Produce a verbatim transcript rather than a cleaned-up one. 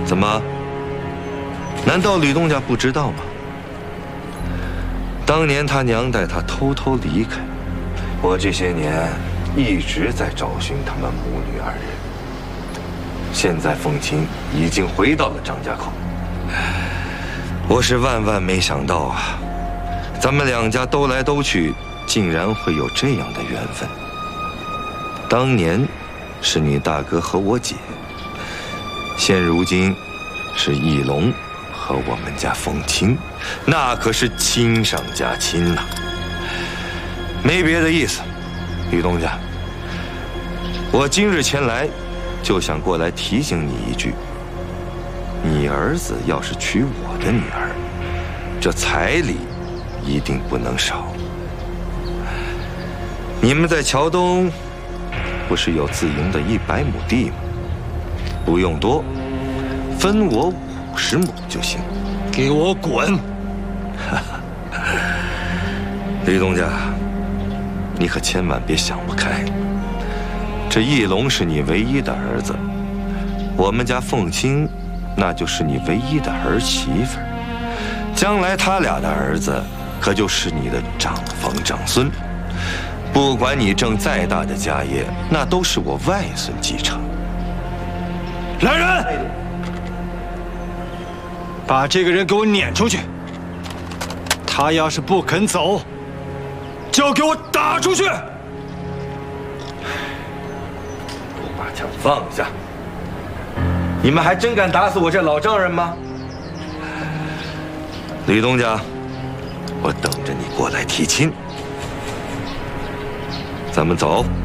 怎么？难道吕东家不知道吗？当年他娘带他偷偷离开，我这些年一直在找寻他们母女二人。现在凤卿已经回到了张家口，我是万万没想到啊！咱们两家兜来兜去，竟然会有这样的缘分。当年是你大哥和我姐，现如今是义龙和我们家凤卿，那可是亲上加亲呐！没别的意思，吕东家，我今日前来，就想过来提醒你一句：你儿子要是娶我的女儿，这彩礼一定不能少。你们在桥东不是有自营的一百亩地吗？不用多，分我五十亩就行。 给我滚！ 吕东家，你可千万别想不开。这义龙是你唯一的儿子，我们家凤卿，那就是你唯一的儿媳妇儿。将来他俩的儿子，可就是你的长房长孙。不管你挣再大的家业，那都是我外孙继承。 来人，把这个人给我撵出去！他要是不肯走，就给我打出去！ 把枪放下！你们还真敢打死我这老丈人吗？吕东家，我等着你过来提亲。咱们走。